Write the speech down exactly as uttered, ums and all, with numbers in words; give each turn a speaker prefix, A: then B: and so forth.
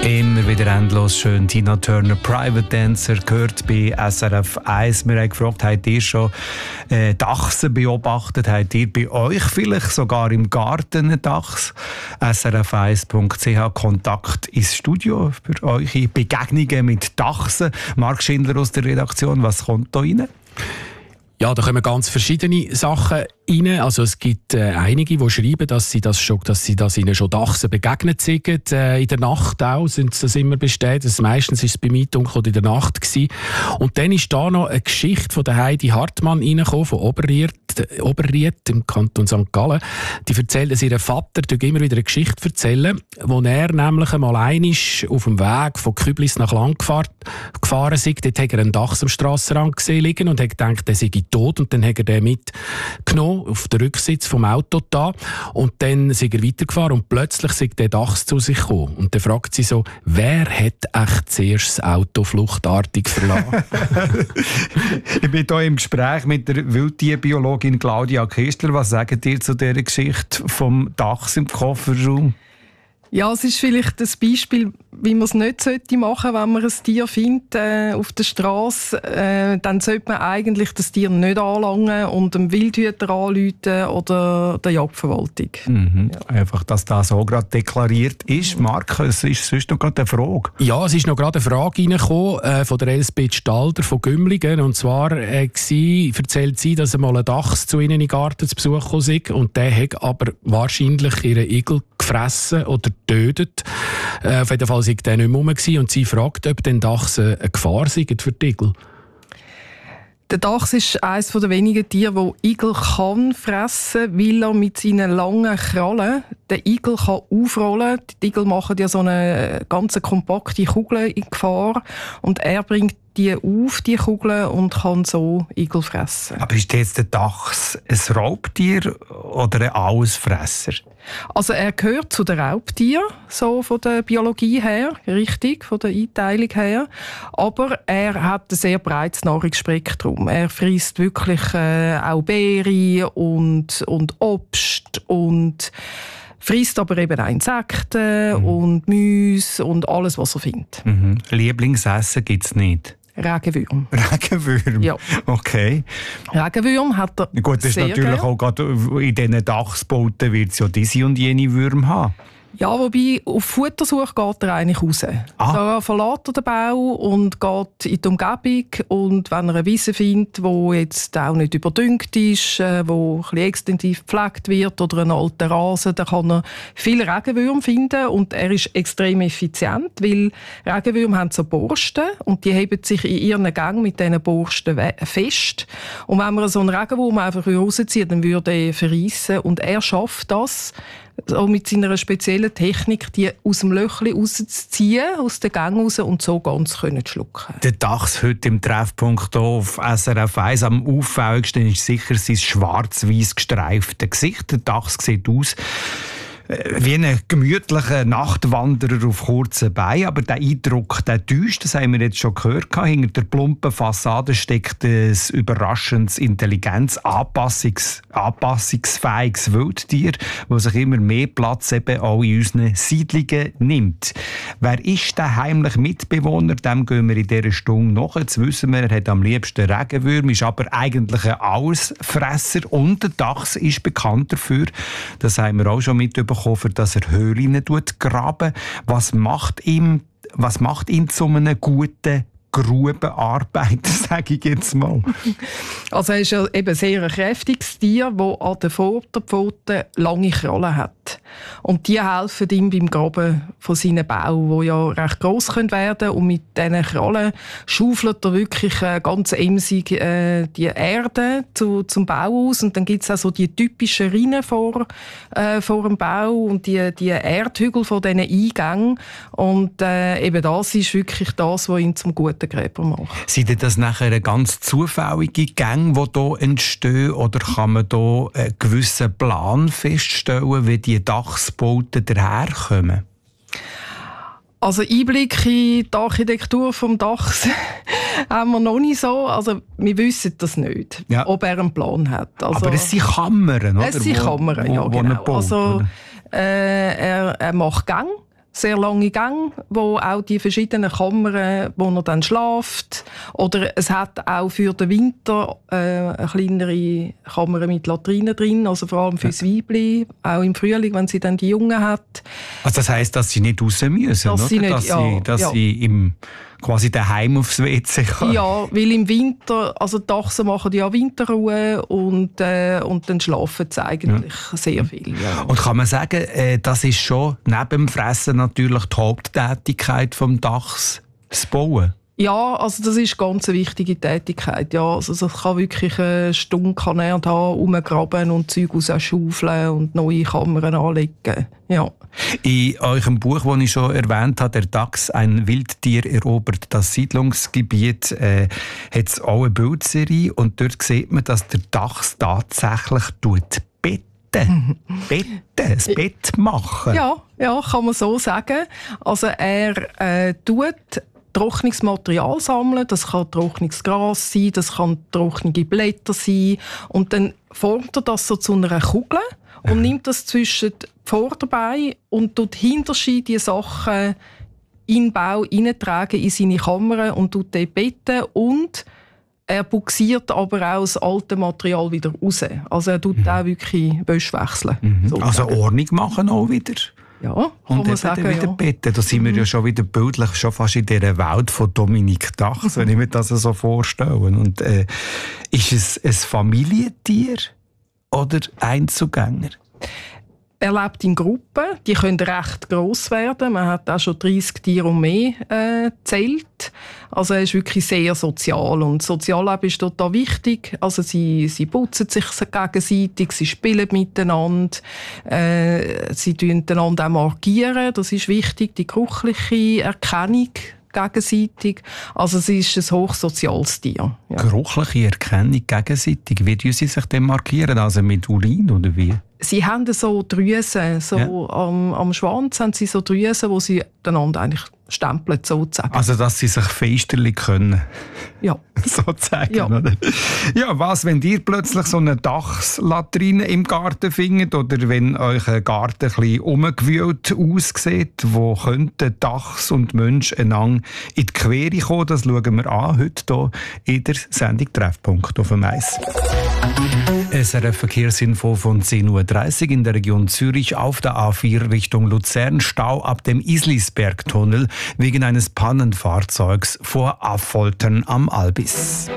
A: Immer wieder endlos schön. Tina Turner, Private Dancer, gehört bei S R F eins. Wir haben gefragt, habt ihr schon äh, Dachsen beobachtet? Habt ihr bei euch vielleicht sogar im Garten einen Dachs? S R F eins Punkt C H, Kontakt ins Studio für eure Begegnungen mit Dachsen. Marc Schindler aus der Redaktion, was kommt da rein?
B: Ja, da kommen ganz verschiedene Sachen rein. Also es gibt äh, einige, die schreiben, dass sie das schon, dass sie das ihnen schon Dachsen begegnet sind. Äh, in der Nacht auch sind das immer bestätigt. Also meistens ist es bei mir dunkel oder in der Nacht gewesen. Und dann ist da noch eine Geschichte von der Heidi Hartmann reingekommen, von Oberried, Oberried im Kanton Sankt Gallen. Die erzählt, dass ihr Vater immer wieder eine Geschichte erzählen, wo er nämlich einmal einig auf dem Weg von Küblis nach Lang gefahren, gefahren ist. Dort hat er einen Dachs am Strassenrand gesehen liegen und hat gedacht, der sei tot. Und dann hat er den mitgenommen auf den Rücksitz vom Auto da. Und dann ist er weitergefahren und plötzlich ist der Dachs zu sich gekommen. Und dann fragt sie so, wer hat echt zuerst das Auto fluchtartig verlassen?
A: Ich bin hier im Gespräch mit der Wildtierbiologin Claudia Kistler. Was sagt ihr zu dieser Geschichte vom Dachs im Kofferraum?
C: Ja, es ist vielleicht ein Beispiel, wie man es nicht machen sollte, wenn man ein Tier findet äh, auf der Straße. Äh, dann sollte man eigentlich das Tier nicht anlangen und dem Wildhüter anrufen oder der Jagdverwaltung.
A: Mhm.
C: Ja.
A: Einfach, dass das so gerade deklariert ist. Marc, es ist sonst noch gerade eine Frage.
B: Ja, es ist noch gerade eine Frage reingekommen äh, von der Elisabeth Stalder von Gümligen. Und zwar äh, sie, erzählt sie, dass einmal ein Dachs zu ihnen in den Garten zu Besuch kam und der hat aber wahrscheinlich ihren Igel gefressen oder getötet. Äh, auf jeden Fall war der nicht mehr rum und sie fragt, ob den Dachs eine Gefahr sei für die Igel.
C: Der Dachs ist eines der wenigen Tiere, das Igel kann fressen, weil er mit seinen langen Krallen den Igel kann aufrollen kann. Die Igel machen ja so eine ganz kompakte Kugel in Gefahr und er bringt die auf, die Kugeln, und kann so Igel fressen.
A: Aber ist jetzt der Dachs ein Raubtier oder ein Allesfresser?
C: Also er gehört zu den Raubtieren, so von der Biologie her, richtig, von der Einteilung her. Aber er hat ein sehr breites Nahrungsspektrum. Er frisst wirklich äh, auch Beeren und, und Obst und frisst aber eben auch Insekten mhm. und Mäuse und alles, was er findet.
A: Mhm. Lieblingsessen gibt es nicht?
C: Regenwürm.
A: Regenwürm?
C: Ja.
A: Okay.
C: Regenwürm hat er
A: Gut, das ist
C: sehr
A: natürlich
C: gern.
A: auch gerade in diesen Dachsbauten wird es ja diese und jene Würmer haben.
C: Ja, wobei auf Futtersuche geht er eigentlich raus.
A: Ah.
C: Da verlässt er den Bau und geht in die Umgebung. Und wenn er eine Wiese findet, die jetzt auch nicht überdüngt ist, äh, wo ein bisschen extensiv gepflegt wird oder einen alten Rasen, dann kann er viele Regenwürmer finden. Und er ist extrem effizient, weil Regenwürmer haben so Borsten und die heben sich in ihren Gang mit diesen Borsten fest. Und wenn man so einen Regenwurm einfach rauszieht, dann würde er verreissen. Und er schafft das, auch mit seiner speziellen Technik, die aus dem Löchli rauszuziehen, aus dem Gang raus und so ganz können schlucken.
A: Der Dachs heute im Treffpunkt auf S R F eins. Am auffälligsten ist sicher sein schwarz-weiß gestreifte Gesicht. Der Dachs sieht aus wie ein gemütlicher Nachtwanderer auf kurzen Beinen. Aber der Eindruck, der täuscht, das haben wir jetzt schon gehört. Hinter der plumpen Fassade steckt ein überraschendes Intelligenz-, Anpassungs- anpassungsfähiges Wildtier, das sich immer mehr Platz eben auch in unseren Siedlungen nimmt. Wer ist der heimliche Mitbewohner? Dem gehen wir in dieser Stunde nach. Jetzt wissen wir, er hat am liebsten Regenwürmer, ist aber eigentlich ein Allesfresser. Und der Dachs ist bekannt dafür, das haben wir auch schon mitbekommen, dass er Höhlen graben. Was macht ihn, was macht ihn zu einem guten Grubenarbeiter, sage ich jetzt mal?
C: Also er ist ja eben sehr ein kräftiges Tier, das an den Vorderpfoten lange Krallen hat. Und die helfen ihm beim Graben von seinen Bau, die ja recht gross werden können. Und mit diesen Krallen schaufelt er wirklich äh, ganz emsig äh, die Erde zu, zum Bau aus. Und dann gibt es auch so die typischen Rinnen vor, äh, vor dem Bau und die, die Erdhügel von diesen Eingängen. Und äh, eben das ist wirklich das, was ihn zum guten Gräber macht.
A: Sind das nachher ganz zufällige Gänge, die hier entstehen? Oder kann man hier einen gewissen Plan feststellen, wie die Dachsbauten daherkommen?
C: Also Einblick in die Architektur des Dachs haben wir noch nicht so. Also wir wissen das nicht, ja. ob er einen Plan hat. Also,
A: aber es sind Kammern, oder?
C: Es sind Kammern, ja,
A: wo, wo
C: genau.
A: baut,
C: also, äh, er, er macht Gänge sehr lange Gänge, wo auch die verschiedenen Kammern, wo er dann schläft. Oder es hat auch für den Winter äh, eine kleinere Kammer mit Latrine drin, also vor allem fürs Weibli, auch im Frühling, wenn sie dann die Jungen hat.
A: Also das heisst, dass sie nicht raus müssen,
C: dass
A: oder?
C: Sie nicht,
A: dass
C: ja,
A: sie, dass
C: ja.
A: sie im, quasi daheim aufs W C können.
C: Ja, weil im Winter, also die Dachsen machen ja Winterruhe und, äh, und dann schlafen sie eigentlich ja. sehr viel. Ja.
A: Und kann man sagen, äh, das ist schon neben dem Fressen natürlich die Haupttätigkeit des Dachs, das Bauen?
C: Ja, also das ist ganz eine wichtige Tätigkeit. Ja, also das kann wirklich eine Stunde kann er da rumgraben und Zeug rausschaufeln und neue Kammern anlegen. Ja.
A: In eurem Buch, das ich schon erwähnt habe, «Der Dachs, ein Wildtier erobert das Siedlungsgebiet», äh, hat es auch eine Bildserie und dort sieht man, dass der Dachs tatsächlich tut betten. Betten, das Bett machen.
C: Ja, ja, kann man so sagen. Also er äh, tut trockenes Material sammeln, das kann trockenes Gras sein, das kann trockene Blätter sein und dann formt er das so zu einer Kugel und nimmt das zwischen die Vorderbeine und tut hinterher die Sachen in den Bau hineintragen in seine Kammer und tut die betten und er buxiert aber auch das alte Material wieder raus. Also er tut mhm. auch wirklich Wäsche wechseln.
A: Mhm. Also Ordnung machen auch wieder.
C: Ja, kann
A: und
C: man sagen,
A: wieder
C: ja.
A: Betten. Da sind wir mhm. ja schon wieder bildlich, schon fast in dieser Welt von Dominik Dachs, wenn ich mir das so vorstelle. Und, äh, ist es ein Familientier oder Einzelgänger?
C: Er lebt in Gruppen, die können recht gross werden. Man hat auch schon dreißig Tiere und mehr äh, gezählt. Also er ist wirklich sehr sozial und Sozialleben ist total wichtig. Also sie, sie putzen sich gegenseitig, sie spielen miteinander, äh, sie markieren einander auch markieren. Das ist wichtig, die geruchliche Erkennung gegenseitig. Also es ist ein hochsoziales Tier. Ja.
A: Geruchliche Erkennung gegenseitig. Wie markieren sie sich denn markieren? Also mit Urin oder wie?
C: Sie haben so Drüsen, so ja. am, am Schwanz haben sie so Drüsen, wo sie einander eigentlich stempeln, sozusagen.
A: Also, dass sie sich feisterlich können.
C: Ja.
A: sozusagen,
C: ja.
A: oder? Ja, was, wenn ihr plötzlich so eine Dachslatrine im Garten findet oder wenn euch ein Garten ein bisschen umgewühlt aussieht, wo könnten Dachs und Mensch einander in die Quere kommen, das schauen wir an heute hier in der Sendung «Treffpunkt» auf dem Eis. S R F-Verkehrsinfo von zehn Uhr dreißig in der Region Zürich auf der A vier Richtung Luzern. Stau ab dem Islisbergtunnel wegen eines Pannenfahrzeugs vor Affoltern am Albis.